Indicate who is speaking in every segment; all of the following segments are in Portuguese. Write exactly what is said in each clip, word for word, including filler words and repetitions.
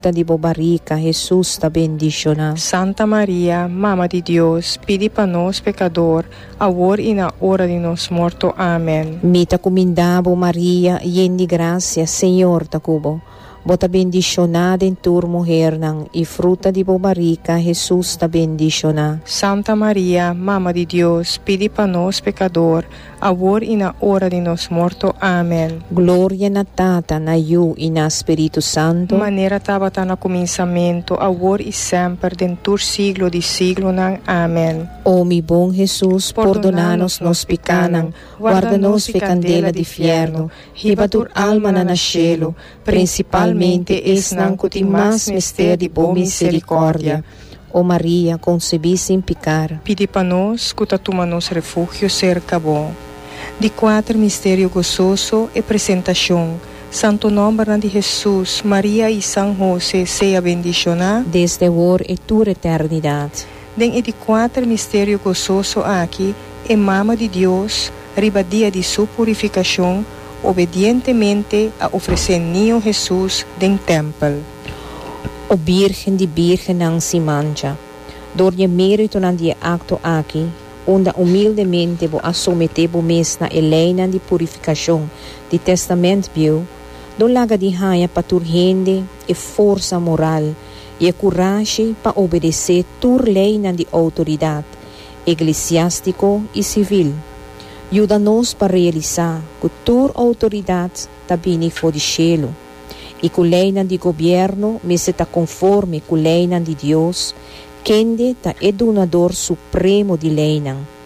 Speaker 1: di Bobarica, Jesus ta bendicionar.
Speaker 2: Santa Maria, Mama de Deus, pedi para nós pecador, agora e na hora de nós morto. Amém.
Speaker 1: Mita comindabo Maria, yendi gracia, Senhor ta cubo. Bota bendicionada em tur mulher nang e fruta di Bobarica, Jesus ta bendicionar.
Speaker 2: Santa Maria, Mama de Deus, pedi para nós pecador, agora e na hora de nós morto. Amém.
Speaker 1: Glória na Tata, na Iu e na Espírito Santo.
Speaker 2: Maneira tabata na começamento, agora e sempre, dentur siglo de siglo nang. Amém.
Speaker 1: O mi bom Jesus, perdonanos nos picanang, guarda-nos fe candela de fierno, ribatur alma na nascelo, principalmente es nang cutim mas mister de boa misericórdia. O Maria, concebi sem picar.
Speaker 2: Pedi para nós, cutatuma nos refúgio cerca bom. De quatro mistério gozoso e apresentação. Santo nome de Jesus, Maria e São José, seja bendicionado.
Speaker 1: Desde agora e toda eternidade.
Speaker 2: Den e de quatro mistério gozoso aqui, é Mama de Deus, ribadia de sua purificação, obedientemente a oferecer niño Jesus den templo.
Speaker 1: O Virgem de Virgem não se mancha. Door je mérito na die acto aqui, onde humildemente vou assumeter o mês na Helena de purificação de testamento bio, do laga de raia para turgende e força moral e a coragem para obedecer tur lei na de autoridade eclesiástico e civil. Ajuda-nos para realizar que tur autoridade também for de cielo e que a lei de governo me está conforme com a lei de Deus, quem é o donador supremo de lei.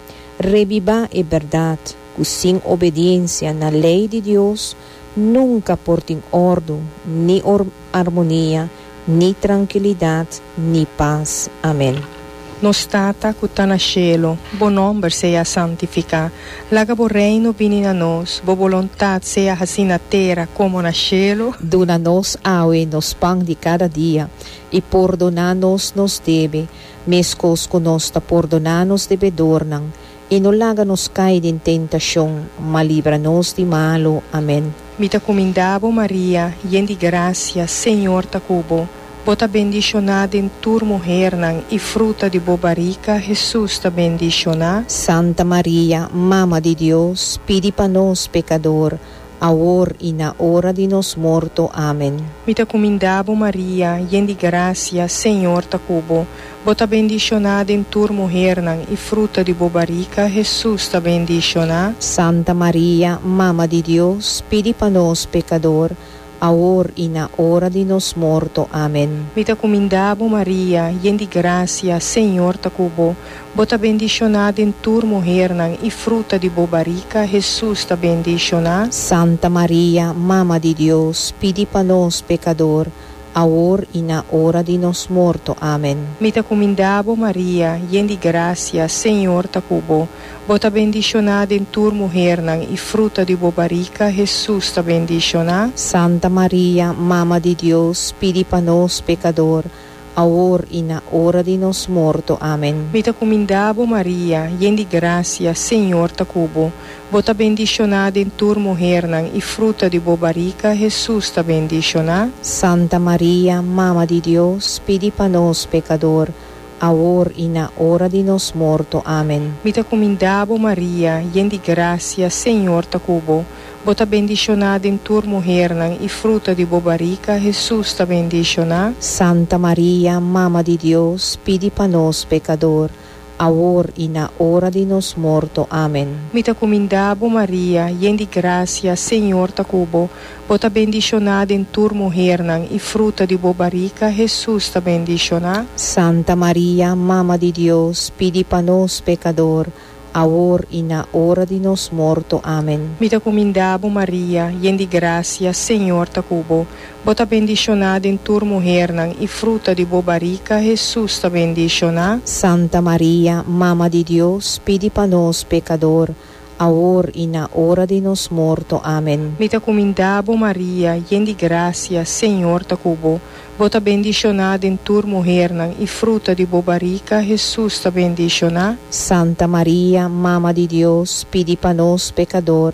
Speaker 1: Reviva a verdade que sem obediência na lei de Deus nunca portem ordem, nem harmonia, nem tranquilidade, nem paz. Amém.
Speaker 2: Nos tata que está na cielo, bo nome seja santificado. Laga bo reino vini na nós, bo vontade seja assim na terra como na cielo.
Speaker 1: Dona-nos aue nos pão de cada dia, e perdona-nos nos deve, mescos que nos ta perdona-nos devedornam, e não laga-nos cair em tentação, mas livra-nos de malo. Amém.
Speaker 2: Mita comindabo Maria, yen de gracia, Senhor ta cubo. Bota bendicionada em tur mulher nang e fruta de Bobarica, Jesus ta bendicionada.
Speaker 1: Santa Maria, Mama de Deus, pedi para nós pecador, agora e na hora de nos morto. Amém.
Speaker 2: Mita comindabo Maria, yen de gracia, Senhor ta cubo. Bota bendicionada em tur mulher nang e fruta de Bobarica, Jesus ta bendicionada.
Speaker 1: Santa Maria, Mama de Deus, pedi para nós pecador, agora e na hora de nos morto. Amém.
Speaker 2: Mita comindabo Maria, yen de gracia, Senhor ta cubo. Bota bendicionada em tur mulher nang e fruta de Bobarica, Jesus ta bendicionada.
Speaker 1: Santa Maria, Mama de Deus, pedi para nós pecador, agora e na hora de nos morto. Amém.
Speaker 2: Mita comindabo Maria, yen de gracia, Senhor ta cubo. Bota bendicionada em tur mulher nang e fruta de Bobarica, Jesus ta bendicionada.
Speaker 1: Santa Maria, Mama de Deus, pedi para nós pecador, agora e na hora de nos morto. Amém.
Speaker 2: Mita comindabo Maria, yen de gracia, Senhor ta cubo. Bota bendicionada em tur mulher nang e fruta de Bobarica, Jesus ta bendicionada.
Speaker 1: Santa Maria, Mama de Deus, pedi para nós pecador, agora e na hora de nos morto. Amém.
Speaker 2: Mita comindabo Maria, yen de gracia, Senhor ta cubo. Bota bendicionada em tur mulher nang e fruta de Bobarica, Jesus ta bendicionada.
Speaker 1: Santa Maria, Mama de Deus, pedi para nós pecador, agora e na hora de nos morto. Amém.
Speaker 2: Mita comindabo Maria, yen de gracia, Senhor ta cubo. Bota bendicionada em tur mulher nang e fruta de Bobarica, Jesus ta bendicionada.
Speaker 1: Santa Maria, Mama de Deus, pedi para nós pecador, agora e na hora de nos morto. Amém.
Speaker 2: Mita comindabo Maria, yen de gracia, Senhor ta cubo. Bota bendicionada em tur mulher nang e fruta de Bobarica, Jesus ta bendicionada.
Speaker 1: Santa Maria, Mama de Deus, pedi para nós pecador, agora e na hora de nos morto. Amém.
Speaker 2: Mita comindabo Maria, yen de gracia, Senhor ta cubo. Bota bendicionada em tur mulher nang e fruta de Bobarica, Jesus ta bendicionada.
Speaker 1: Santa Maria, Mama de Deus, pedi para nós pecador,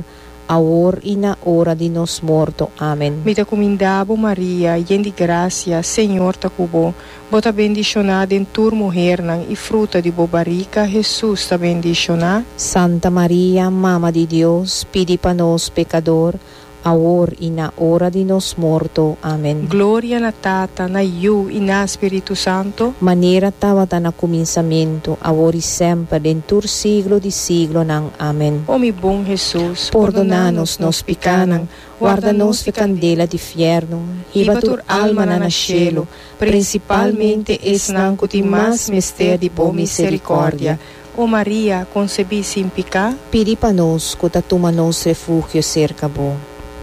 Speaker 1: ahora y na hora de nos muerto. Amén.
Speaker 2: Me te comendabo Maria, llena de gracia, Senhor te cubo. Bota bendicionada en tu mujer nan, y fruta de bobarica, Jesús te bendicionada.
Speaker 1: Santa María, Mama de Dios, pide para nos pecador, ahora y na hora de nos muerto. Amén.
Speaker 2: Gloria na Tata, na Iu e na Espírito Santo.
Speaker 1: Maneira estava na começamento, agora e sempre, dentro siglo de siglo. Nan. Amém.
Speaker 2: Ó meu bom Jesus,
Speaker 1: perdona-nos nos pecados, guarda-nos da candela de inferno, riba tua alma na cielo, principalmente es nan que mais mistério de boa misericórdia.
Speaker 2: Ó Maria, concebi sem pecado,
Speaker 1: pedi para nós, que tu nos refúgio cerca bom.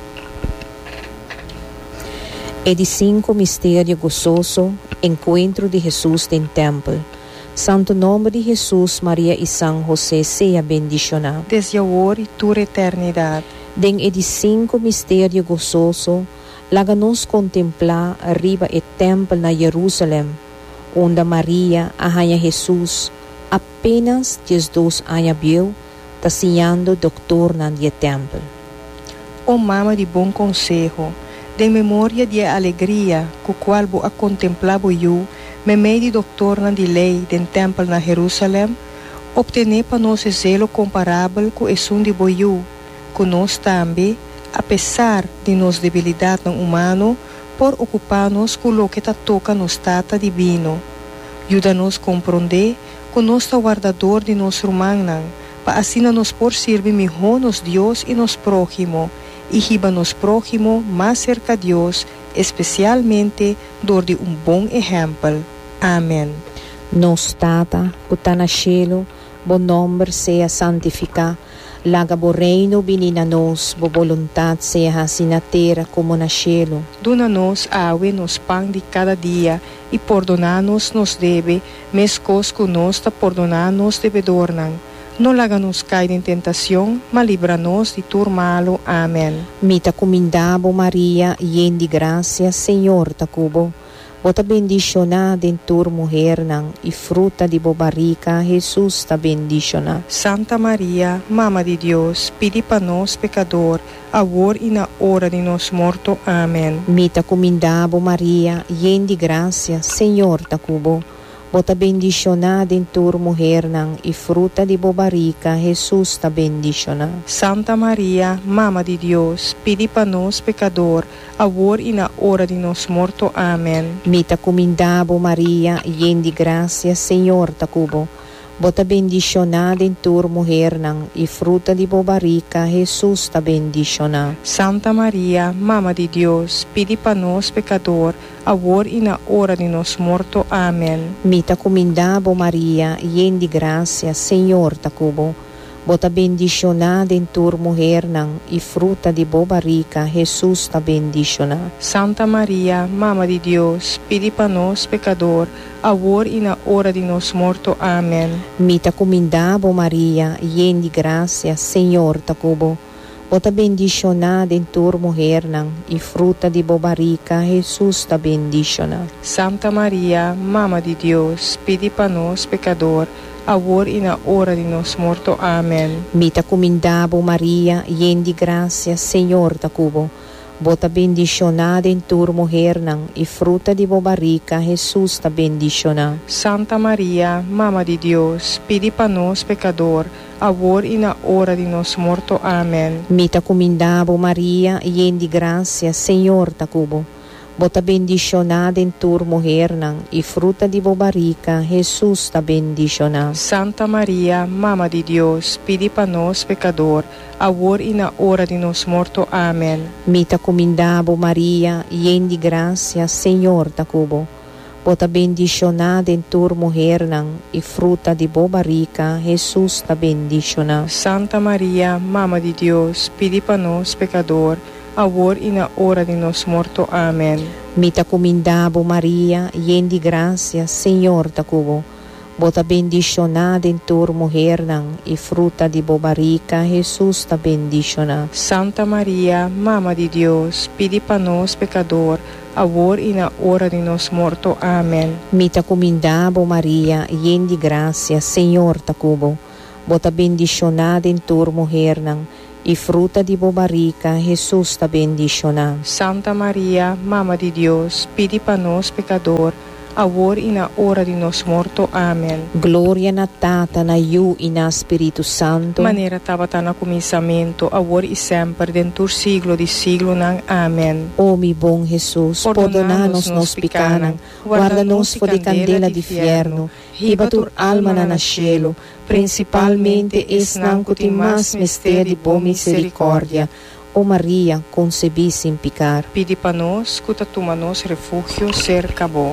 Speaker 1: É de cinco mistério gozoso, encontro de Jesus no templo. Santo nome de Jesus, Maria e São José, seja bendicionado.
Speaker 2: Desde agora e toda eternidade.
Speaker 1: Den é de cinco mistério gozoso, laga-nos contemplar arriba o templo na Jerusalém, onde Maria, a rainha Jesus, apenas Jesus anos viu, taciando doutor na dia templo.
Speaker 2: Ó mama de bom conselho, de memória de alegria, com qual vou a contemplar eu, me meio de doutor na de lei den templo na Jerusalém, obtener para nós zelo comparável com esse um de boiu, com nós também, apesar de nos debilidade no humano, por ocupar-nos com o que toca nos tata divino. Ajuda-nos a compreender que nós é guardador de nosso humano, para assim nos por servir melhor nos Deus e nos próximo, e riba nos próximo mais cerca de Deus, especialmente dor de um bom exemplo. Amém.
Speaker 1: Nos tata, que está na cielo, bom nome seja santificado, laga bo reino vinha a nós, bo vontade seja assim na terra como na cielo.
Speaker 2: Dona-nos awe nos pão de cada dia, e perdona-nos nos deve, mescos que nós ta perdona-nos devedornan. Não laga-nos cair em tentação, mas livra-nos de tudo malo. Amém.
Speaker 1: Mita comendabo Maria, llena de graça, Senhor ta cubo. Bota bendicionada em tua mulher, e fruta de bobarica, Jesus ta bendicionada.
Speaker 2: Santa Maria, Mama de Deus, pedi para nós, pecador, agora e na hora de nosso morto. Amém.
Speaker 1: Mita comendabo Maria, llena de graça, Senhor ta cubo. Bota bendicionada em tua mulher, e fruta de bobarica, Jesus ta bendicionada.
Speaker 2: Santa Maria, Mama de Deus, pedi para nós, pecador, agora e na hora de nosso morto. Amém.
Speaker 1: Mita comendabo Maria, llena de graça, Senhor ta cubo. Bota bendicionada em tua mulher, e fruta de bobarica, Jesus ta bendicionada.
Speaker 2: Santa Maria, Mama de Deus, pedi para nós, pecador, agora e na hora de nosso morto. Amém.
Speaker 1: Mita comendabo Maria, llena de graça, Senhor ta cubo. Bota bendicionada em tua mulher, e fruta de bobarica, Jesus ta bendicionada.
Speaker 2: Santa Maria, Mama de Deus, pedi para nós, pecador, agora e na hora de nosso morto. Amém.
Speaker 1: Mita comendabo Maria, llena de graça, Senhor ta cubo. Bota bendicionada em tua mulher, e fruta de bobarica, Jesus ta bendicionada.
Speaker 2: Santa Maria, Mama de Deus, pedi para nós, pecador, agora e na hora de nosso morto. Amém.
Speaker 1: Mita comendabo Maria, llena de graça, Senhor ta cubo. Bota bendicionada em tua mulher, e fruta de bobarica, Jesus ta bendicionada.
Speaker 2: Santa Maria, Mama de Deus, pedi para nós, pecador, agora e na hora de nosso morto. Amém.
Speaker 1: Mita comendabo Maria, llena de graça, Senhor ta cubo. Bota bendicionada em tua mulher, e fruta de bobarica, Jesus ta bendicionada.
Speaker 2: Santa Maria, Mama de Deus, pedi para nós, pecador, agora e na hora de nosso morto. Amém.
Speaker 1: Mita comendabo Maria, llena de graça, Senhor ta cubo. Bota bendicionada em tua mulher, e fruta de bobarica, Jesus ta bendicionada.
Speaker 2: Santa Maria, Mama de Deus, pedi para nós, pecador, agora e na hora de nosso morto. Amém.
Speaker 1: Mita comendabo Maria, llena de graça, Senhor ta cubo. Bota bendicionada em tua mulher, e fruta de bobarica, Jesus ta bendicionada.
Speaker 2: Santa Maria, Mama de Deus, pedi para nós, pecador, agora e na hora de nosso morto. Amém.
Speaker 1: Mita comendabo Maria, llena de graça, Senhor ta cubo. Bota bendicionada em tua mulher, e fruta di bobarica, Jesus ta bendicionado.
Speaker 2: Santa Maria, Mama de Deus, pedi para nós pecador, agora e na hora de nós morto. Amém.
Speaker 1: Glória na Tata, na Iu e na Espírito Santo.
Speaker 2: Maneira estava no começamento, agora e sempre, dentro do siglo de siglo. Amém.
Speaker 1: Ó mi bom Jesus, perdona-nos nos pecados, guarda-nos por de candela de fierno, riba tur alma na cielo, principalmente es nanco ti mas mistério de boa misericórdia. Ó Maria, concebi sem pecar.
Speaker 2: Pedi para nós, escuta tu manos refúgio cerca bo.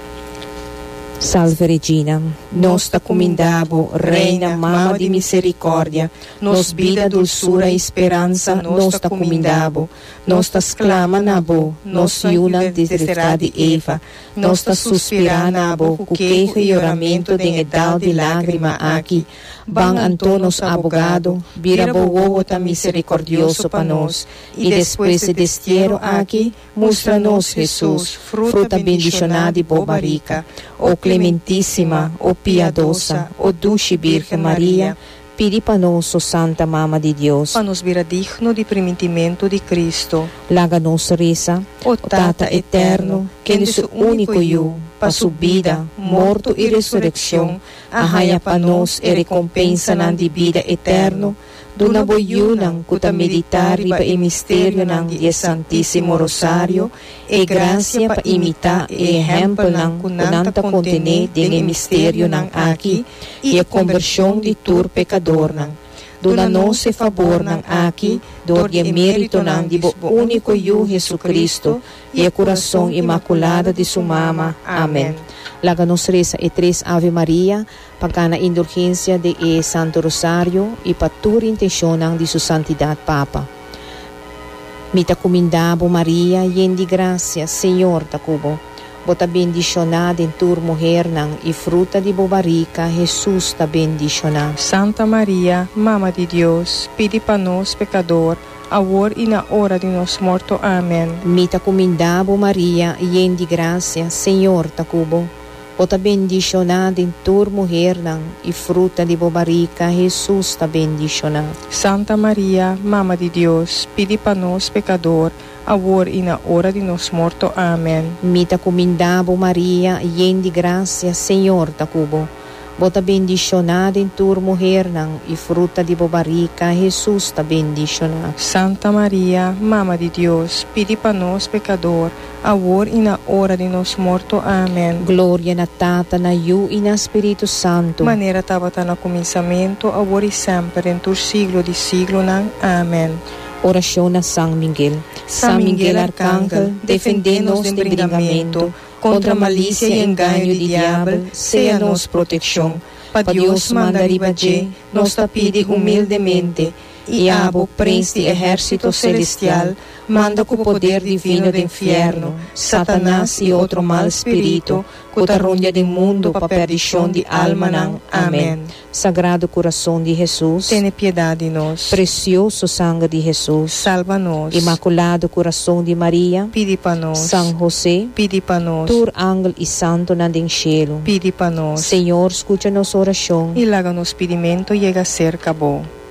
Speaker 1: Salve Regina, nos te comendabo, Reina, Mama de Misericórdia, nos vida, dulçura e esperança, nos te comendabo, nos te exclama na bo, nos iuna desde de Eva, nos te suspira na bo, o queijo e oramento de edal de lágrima aqui, van antonos abogado, vira bo ta misericordioso para nós, e depois de destiero aqui, mostra-nos Jesus, fruta bendicionada e bobarica, o Clementíssima, o Piedosa, o Dulce Virgem Maria, pedi para nós, o Santa Mama de Deus,
Speaker 2: para nos vira digno de primitimento de Cristo.
Speaker 1: Laga nos reza,
Speaker 2: o
Speaker 1: Tata eterno, que de su único eu, para su vida, morto e ressurreição, arraia para nós e recompensa na de vida eterno, duna boyunang kuta meditar iba e misteryo ng di Santissimo Rosario e gracia pa imita e exemplo ng kunanta kontene ding misteryo ng aki e a conversyon di tur pecador ng duna nos e favor ng aki dor e merito ng di bo único yu Jesucristo e a coração imaculado de su mama. Amen. Laganos reza e tres Ave Maria, pagkana indulgência de e Santo Rosario e patur intencionang di su Santidad Papa. Mita comendabo Maria, yen di gracia, Senhor takubo. Bota bendicionada em tur mujer nang e fruta di bobarica, Jesus ta bendicionada.
Speaker 2: Santa Maria, Mama de Deus, pedi para nós pecador, agora e na hora de nós morto. Amém.
Speaker 1: Mita comendabo Maria, yen di gracia, Senhor takubo. Bota bendicionada em tur mujer nang e fruta di bobarica, Jesus ta bendicionada.
Speaker 2: Santa Maria, Mama de Deus, pedi para nós pecador, agora e na hora de nós morto. Amém.
Speaker 1: Mita comendabo Maria, yen di gracia, Senhor takubo. Bota bendicionada em tur mujer nang e fruta di bobarica, Jesus ta bendicionada.
Speaker 2: Santa Maria, Mama de Deus, pedi para nós pecador, agora e na hora de nós morto. Amém.
Speaker 1: Glória na Tata, na Iu e na Espírito Santo.
Speaker 2: Maneira estava no começamento, agora e sempre, em todo siglo de siglo. Amém.
Speaker 1: Oração a São Miguel.
Speaker 2: São Miguel Arcángel, defende-nos do embriagamento, contra a malícia e engano do diabo, seja nos proteção. Para Deus mandar ibaje, nos te pide humildemente, e abo, príncipe de exército celestial, manda com o poder divino do inferno, Satanás e outro mal espírito, que arronha do mundo para perdição de alma. Amém.
Speaker 1: Sagrado coração de Jesus,
Speaker 2: tenha piedade de nós.
Speaker 1: Precioso sangue de Jesus,
Speaker 2: salva-nos.
Speaker 1: Imaculado coração de Maria,
Speaker 2: pede para nós.
Speaker 1: São José,
Speaker 2: pede para nós.
Speaker 1: Tur ángel e santo na den cielo,
Speaker 2: pede para nós.
Speaker 1: Senhor, escuta nossa oração
Speaker 2: e laga nos pedimento chega a ser cabo.